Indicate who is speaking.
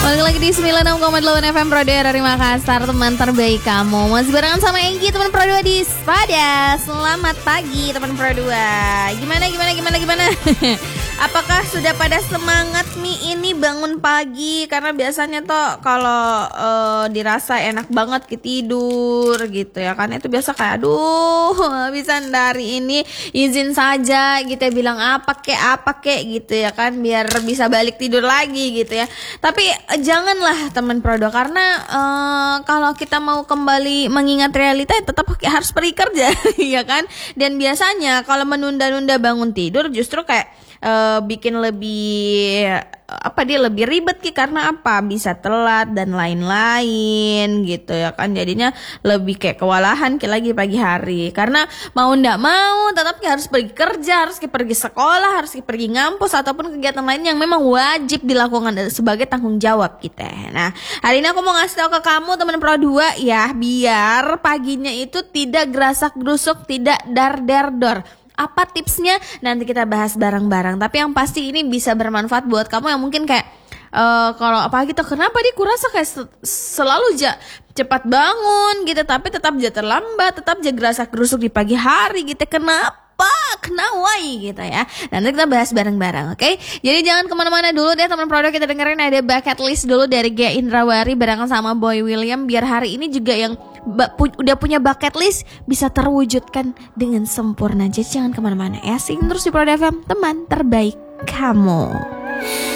Speaker 1: Balik lagi di 96,8 FM Pro 2 dari Makassar, teman terbaik kamu. Masih barengan sama Enggi, teman Pro 2 di Spada. Selamat pagi teman Pro 2. Gimana? Apakah sudah pada semangat nih ini bangun pagi? Karena biasanya tuh kalau dirasa enak banget tidur gitu ya kan. Itu biasa kayak aduh bisa dari ini izin saja gitu ya, bilang apa kek gitu ya kan, biar bisa balik tidur lagi gitu ya. Tapi janganlah teman Prodo, karena kalau kita mau kembali mengingat realita tetap harus pergi kerja ya kan. Dan biasanya kalau menunda-nunda bangun tidur justru kayak bikin lebih lebih ribet karena apa, bisa telat dan lain-lain gitu ya kan. Jadinya lebih kayak kewalahan lagi pagi hari, karena mau ndak mau tetap harus pergi kerja, harus pergi sekolah, harus pergi ngampus ataupun kegiatan lain yang memang wajib dilakukan sebagai tanggung jawab kita. Nah, hari ini aku mau ngasih tahu ke kamu teman Pro 2 ya, biar paginya itu tidak gerasak-gerusuk, tidak dar-der-dor. Apa tipsnya? Nanti kita bahas bareng-bareng. Tapi yang pasti ini bisa bermanfaat buat kamu yang mungkin kayak kalau apa gitu, kenapa dia kurasa kayak selalu cepat bangun gitu, tapi tetap terlambat, tetap gerasak-gerusuk di pagi hari gitu. Kenapa gitu ya. Nanti kita bahas bareng-bareng, oke? Jadi jangan kemana-mana dulu deh teman Produk, kita dengerin ada Bucket List dulu dari Gia Indrawari barengan sama Boy William, biar hari ini juga yang udah punya bucket list bisa terwujudkan dengan sempurna. Jadi jangan kemana-mana ya, sing terus di Produk FM, teman terbaik kamu.